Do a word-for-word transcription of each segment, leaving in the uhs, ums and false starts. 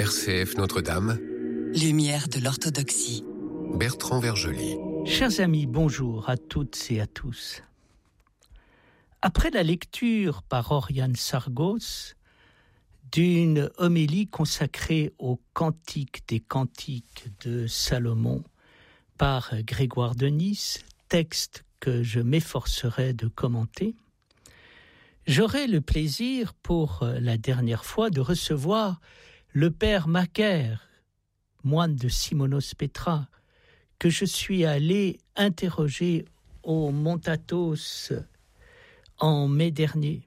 R C F Notre-Dame. Lumière de l'orthodoxie. Bertrand Vergely. Chers amis, bonjour à toutes et à tous. Après la lecture par Oriane Sargos d'une homélie consacrée au Cantique des Cantiques de Salomon par Grégoire de Nice, texte que je m'efforcerai de commenter, j'aurai le plaisir pour la dernière fois de recevoir le père Macaire, moine de Simonos Petra, que je suis allé interroger au Montatos en mai dernier.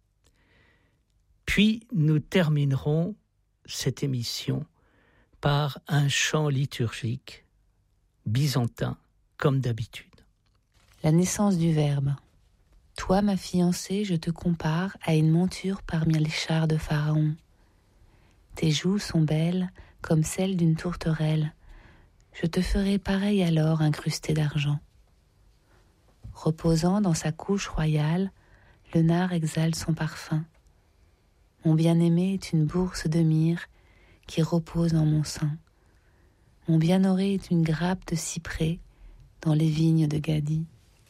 Puis nous terminerons cette émission par un chant liturgique byzantin, comme d'habitude. La naissance du Verbe. Toi, ma fiancée, je te compare à une monture parmi les chars de Pharaon. Tes joues sont belles comme celles d'une tourterelle. Je te ferai pareil alors incrusté d'argent. Reposant dans sa couche royale, le nard exhale son parfum. Mon bien-aimé est une bourse de myrrhe qui repose en mon sein. Mon bien-auré est une grappe de cyprès dans les vignes de Gadi.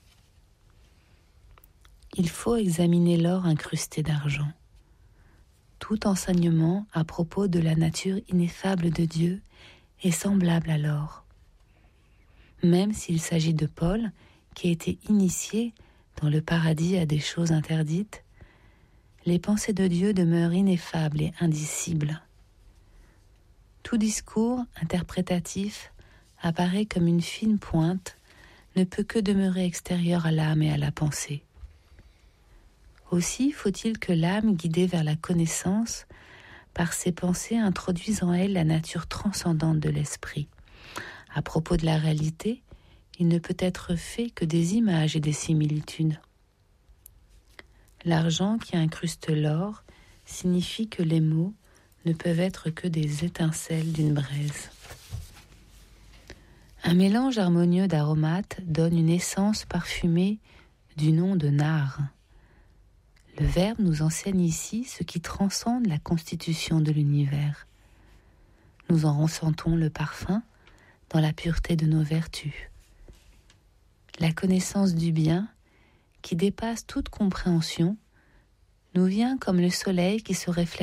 Il faut examiner l'or incrusté d'argent. Tout enseignement à propos de la nature ineffable de Dieu est semblable à l'or. Même s'il s'agit de Paul, qui a été initié dans le paradis à des choses interdites, les pensées de Dieu demeurent ineffables et indicibles. Tout discours interprétatif apparaît comme une fine pointe, ne peut que demeurer extérieur à l'âme et à la pensée. Aussi faut-il que l'âme, guidée vers la connaissance, par ses pensées introduise en elle la nature transcendante de l'esprit. À propos de la réalité, il ne peut être fait que des images et des similitudes. L'argent qui incruste l'or signifie que les mots ne peuvent être que des étincelles d'une braise. Un mélange harmonieux d'aromates donne une essence parfumée du nom de nard. Le Verbe nous enseigne ici ce qui transcende la constitution de l'univers. Nous en ressentons le parfum dans la pureté de nos vertus. La connaissance du bien, qui dépasse toute compréhension, nous vient comme le soleil qui se reflète